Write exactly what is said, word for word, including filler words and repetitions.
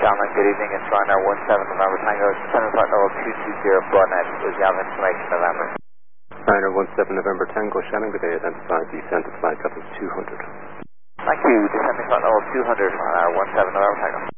Gentlemen, good evening. It's Ryanair one seven November Tango, descending flight level two two zero Broadnet. Was you have information, November? Ryanair one seven November Tango, Shannon, good day, identified descent to flight level two hundred. Thank you, descending flight level two hundred, Ryanair one seven November Tango.